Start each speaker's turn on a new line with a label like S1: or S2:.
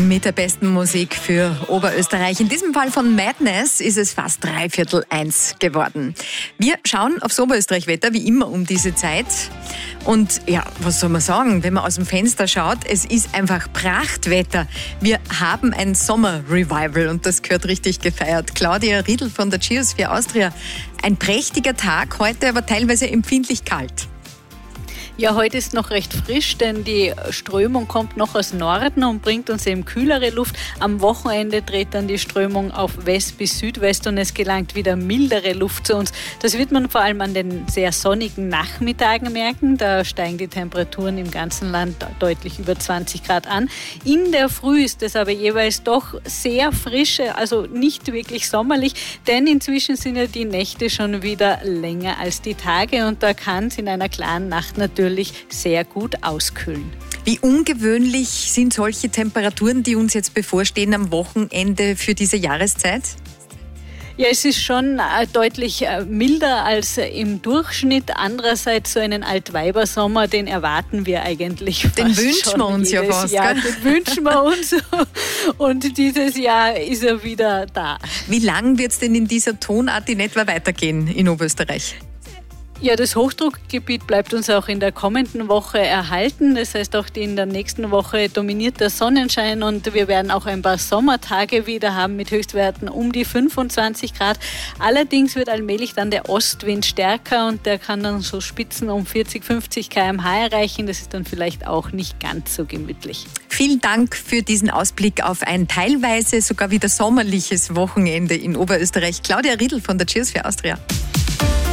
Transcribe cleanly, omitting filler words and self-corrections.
S1: Mit der besten Musik für Oberösterreich. In diesem Fall von Madness ist es fast 1:15 geworden. Wir schauen aufs Oberösterreich-Wetter, wie immer um diese Zeit. Und ja, was soll man sagen, wenn man aus dem Fenster schaut, es ist einfach Prachtwetter. Wir haben ein Sommer-Revival und das gehört richtig gefeiert. Claudia Riedl von der Geosphere Austria. Ein prächtiger Tag, heute aber teilweise empfindlich kalt.
S2: Ja, heute ist noch recht frisch, denn die Strömung kommt noch aus Norden und bringt uns eben kühlere Luft. Am Wochenende dreht dann die Strömung auf West bis Südwest und es gelangt wieder mildere Luft zu uns. Das wird man vor allem an den sehr sonnigen Nachmittagen merken. Da steigen die Temperaturen im ganzen Land deutlich über 20 Grad an. In der Früh ist es aber jeweils doch sehr frisch, also nicht wirklich sommerlich, denn inzwischen sind ja die Nächte schon wieder länger als die Tage und da kann es in einer klaren Nacht natürlich sehr gut auskühlen.
S1: Wie ungewöhnlich sind solche Temperaturen, die uns jetzt bevorstehen am Wochenende für diese Jahreszeit?
S2: Ja, es ist schon deutlich milder als im Durchschnitt. Andererseits so einen Altweibersommer, den erwarten wir eigentlich fast.
S1: Den wünschen wir uns ja fast.
S2: Ja, den wünschen wir uns. Und dieses Jahr ist er wieder da.
S1: Wie lang wird es denn in dieser Tonart in etwa weitergehen in Oberösterreich?
S2: Ja, das Hochdruckgebiet bleibt uns auch in der kommenden Woche erhalten. Das heißt, auch in der nächsten Woche dominiert der Sonnenschein und wir werden auch ein paar Sommertage wieder haben mit Höchstwerten um die 25 Grad. Allerdings wird allmählich dann der Ostwind stärker und der kann dann so Spitzen um 40, 50 km/h erreichen. Das ist dann vielleicht auch nicht ganz so gemütlich.
S1: Vielen Dank für diesen Ausblick auf ein teilweise sogar wieder sommerliches Wochenende in Oberösterreich. Claudia Riedl von der Geosphere Austria.